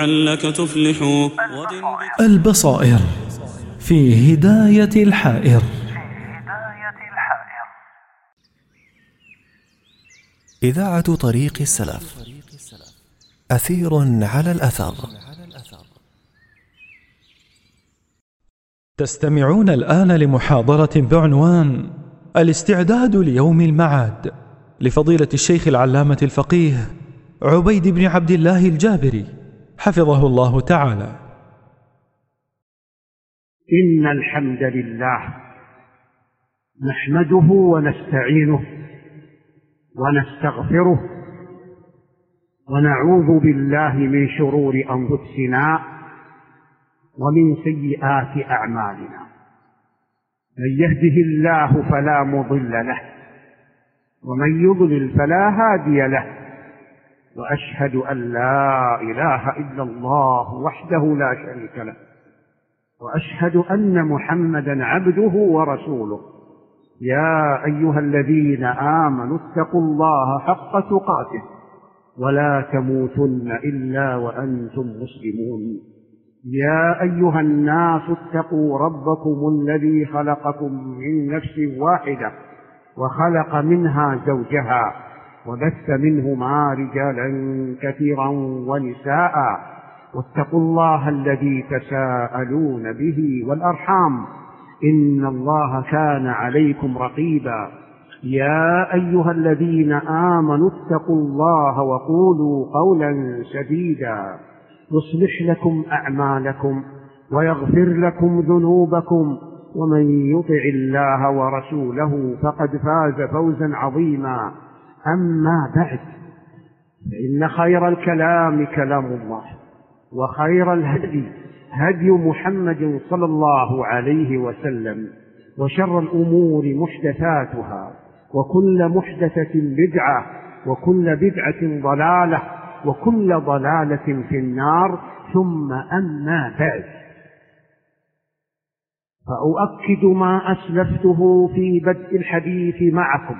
لعلك تفلح. البصائر في هداية الحائر. إذاعة طريق السلف، أثير على الأثر. تستمعون الآن لمحاضرة بعنوان الاستعداد ليوم المعاد لفضيلة الشيخ العلامة الفقيه عبيد بن عبد الله الجابري حفظه الله تعالى. إن الحمد لله نحمده ونستعينه ونستغفره ونعوذ بالله من شرور أنفسنا ومن سيئات أعمالنا. من يهده الله فلا مضل له ومن يضلل فلا هادي له، وأشهد أن لا إله إلا الله وحده لا شريك له، وأشهد أن محمدا عبده ورسوله. يا أيها الذين آمنوا اتقوا الله حق تقاته ولا تموتن إلا وأنتم مسلمون. يا أيها الناس اتقوا ربكم الذي خلقكم من نفس واحدة وخلق منها زوجها وبث منهما رجالا كثيرا ونساء، واتقوا الله الذي تساءلون به والأرحام إن الله كان عليكم رقيبا. يا أيها الذين آمنوا اتقوا الله وقولوا قولا سديدا يصلح لكم أعمالكم ويغفر لكم ذنوبكم، ومن يطع الله ورسوله فقد فاز فوزا عظيما. أما بعد، فإن خير الكلام كلام الله، وخير الهدي هدي محمد صلى الله عليه وسلم، وشر الأمور محدثاتها، وكل محدثة بدعة، وكل بدعة ضلالة، وكل ضلالة في النار. ثم أما بعد، فأؤكد ما أسلفته في بدء الحديث معكم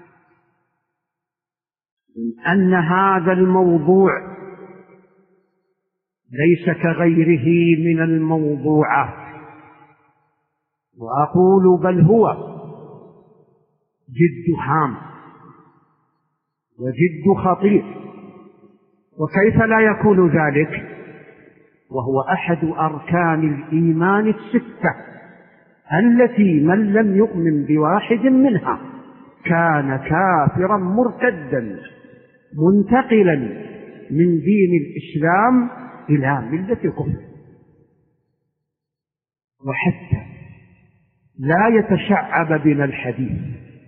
أن هذا الموضوع ليس كغيره من الموضوعات، وأقول بل هو جد هام وجد خطير. وكيف لا يكون ذلك وهو أحد أركان الإيمان الستة التي من لم يؤمن بواحد منها كان كافرا مرتدا منتقلا من دين الإسلام إلى ملة الكفر. وحتى لا يتشعب بنا الحديث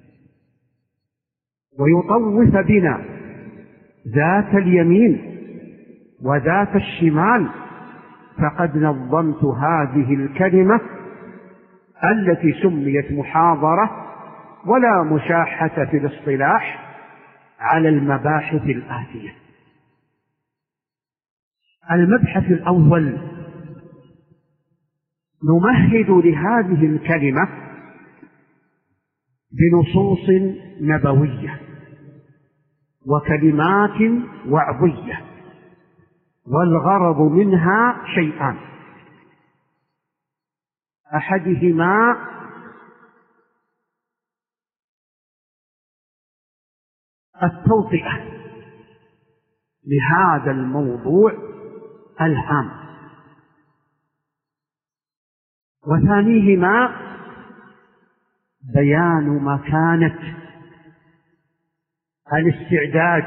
ويطوف بنا ذات اليمين وذات الشمال، فقد نظمت هذه الكلمة التي سميت محاضرة ولا مشاحة في الاصطلاح على المباحث الآتية. المبحث الأول، نمهد لهذه الكلمة بنصوص نبوية وكلمات وعظية، والغرض منها شيئان: أحدهما التوطئة لهذا الموضوع الهام، وثانيهما بيان مكانة الاستعداد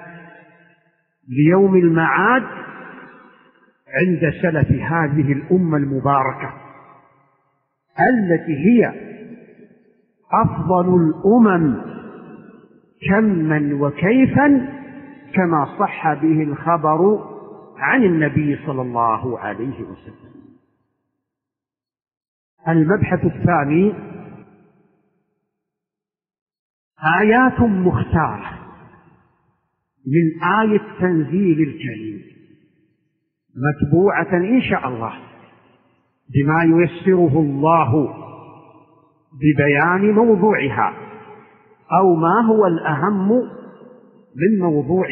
ليوم المعاد عند سلف هذه الأمة المباركة التي هي أفضل الأمم كما وكيفا، كما صح به الخبر عن النبي صلى الله عليه وسلم. المبحث الثاني، آيات مختارة من آية تنزيل الكريم متبوعة إن شاء الله بما ييسره الله ببيان موضوعها أو ما هو الأهم من موضوع